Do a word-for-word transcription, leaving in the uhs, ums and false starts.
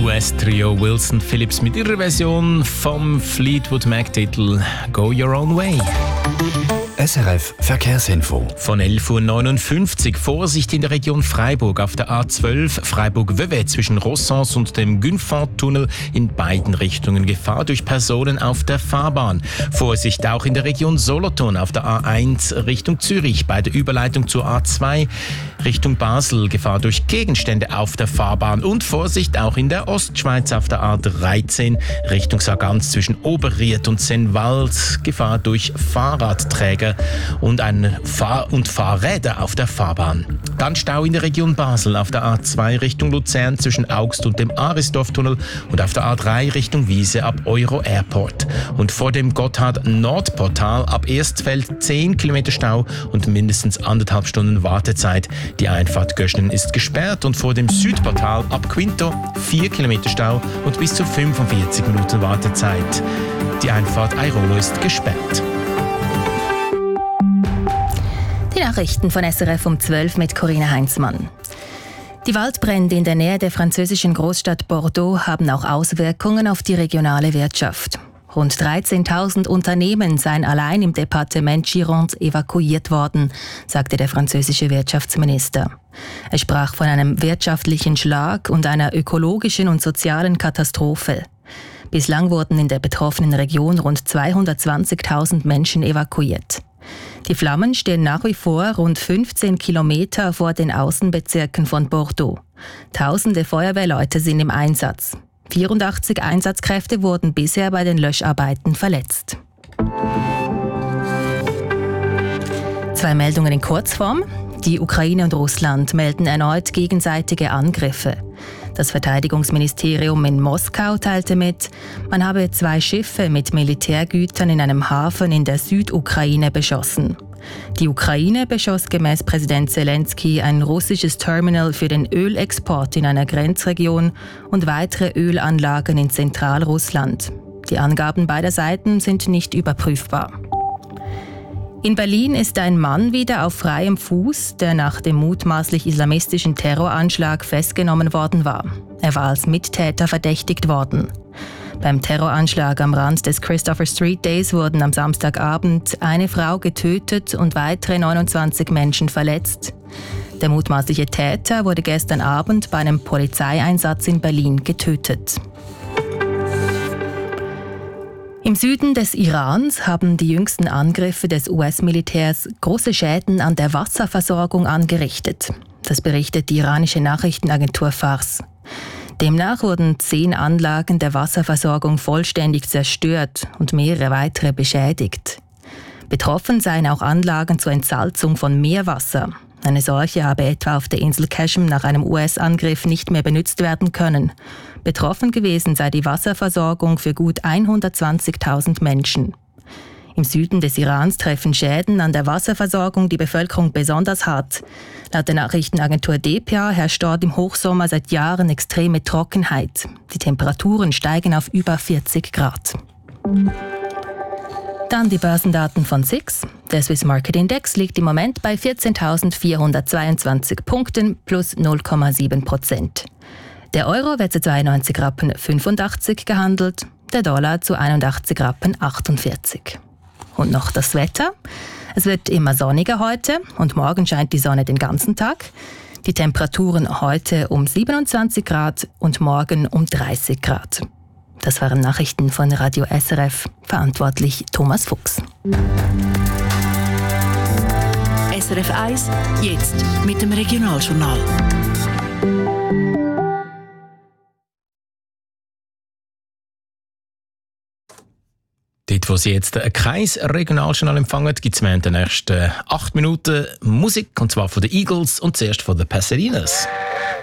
U S-Trio Wilson Phillips mit ihrer Version vom Fleetwood Mac-Titel «Go Your Own Way». S R F Verkehrsinfo. Von elf Uhr neunundfünfzig. Vorsicht in der Region Freiburg auf der A zwölf Freiburg-Wöwe zwischen Rossens und dem Günfort-Tunnel in beiden Richtungen. Gefahr durch Personen auf der Fahrbahn. Vorsicht auch in der Region Solothurn auf der A eins Richtung Zürich bei der Überleitung zur A zwei Richtung Basel. Gefahr durch Gegenstände auf der Fahrbahn. Und Vorsicht auch in der Ostschweiz auf der A dreizehn Richtung Sargans zwischen Oberried und Sennwald. Gefahr durch Fahrradträger und ein Fahr- und Fahrräder auf der Fahrbahn. Dann Stau in der Region Basel auf der A zwei Richtung Luzern zwischen Augst und dem Arisdorftunnel und auf der A drei Richtung Wiese ab Euro Airport. Und vor dem Gotthard-Nordportal ab Erstfeld zehn Kilometer Stau und mindestens anderthalb Stunden Wartezeit. Die Einfahrt Göschnen ist gesperrt und vor dem Südportal ab Quinto vier Kilometer Stau und bis zu fünfundvierzig Minuten Wartezeit. Die Einfahrt Airolo ist gesperrt. Die Nachrichten von S R F um zwölf mit Corinna Heinzmann. Die Waldbrände in der Nähe der französischen Großstadt Bordeaux haben auch Auswirkungen auf die regionale Wirtschaft. Rund dreizehntausend Unternehmen seien allein im Departement Gironde evakuiert worden, sagte der französische Wirtschaftsminister. Er sprach von einem wirtschaftlichen Schlag und einer ökologischen und sozialen Katastrophe. Bislang wurden in der betroffenen Region rund zweihundertzwanzigtausend Menschen evakuiert. Die Flammen stehen nach wie vor rund fünfzehn Kilometer vor den Außenbezirken von Bordeaux. Tausende Feuerwehrleute sind im Einsatz. vierundachtzig Einsatzkräfte wurden bisher bei den Löscharbeiten verletzt. Zwei Meldungen in Kurzform. Die Ukraine und Russland melden erneut gegenseitige Angriffe. Das Verteidigungsministerium in Moskau teilte mit, man habe zwei Schiffe mit Militärgütern in einem Hafen in der Südukraine beschossen. Die Ukraine beschoss gemäß Präsident Zelensky ein russisches Terminal für den Ölexport in einer Grenzregion und weitere Ölanlagen in Zentralrussland. Die Angaben beider Seiten sind nicht überprüfbar. In Berlin ist ein Mann wieder auf freiem Fuß, der nach dem mutmaßlich islamistischen Terroranschlag festgenommen worden war. Er war als Mittäter verdächtigt worden. Beim Terroranschlag am Rand des Christopher Street Days wurden am Samstagabend eine Frau getötet und weitere neunundzwanzig Menschen verletzt. Der mutmaßliche Täter wurde gestern Abend bei einem Polizeieinsatz in Berlin getötet. Im Süden des Irans haben die jüngsten Angriffe des U S-Militärs große Schäden an der Wasserversorgung angerichtet. Das berichtet die iranische Nachrichtenagentur Fars. Demnach wurden zehn Anlagen der Wasserversorgung vollständig zerstört und mehrere weitere beschädigt. Betroffen seien auch Anlagen zur Entsalzung von Meerwasser. Eine solche habe etwa auf der Insel Qashm nach einem U S-Angriff nicht mehr benutzt werden können. Betroffen gewesen sei die Wasserversorgung für gut hundertzwanzigtausend Menschen. Im Süden des Irans treffen Schäden an der Wasserversorgung die Bevölkerung besonders hart. Laut der Nachrichtenagentur D P A herrscht dort im Hochsommer seit Jahren extreme Trockenheit. Die Temperaturen steigen auf über vierzig Grad. Dann die Börsendaten von S I X. Der Swiss Market Index liegt im Moment bei vierzehntausendvierhundertzweiundzwanzig Punkten plus null Komma sieben Prozent. Der Euro wird zu zweiundneunzig Rappen fünfundachtzig gehandelt, der Dollar zu einundachtzig Rappen achtundvierzig. Und noch das Wetter. Es wird immer sonniger heute und morgen scheint die Sonne den ganzen Tag. Die Temperaturen heute um siebenundzwanzig Grad und morgen um dreißig Grad. Das waren Nachrichten von Radio S R F, verantwortlich Thomas Fuchs. S R F eins, jetzt mit dem Regionaljournal. Dort, wo Sie jetzt kein Regionaljournal empfangen, gibt es in den nächsten acht Minuten Musik, und zwar von den Eagles und zuerst von den Pasadenas.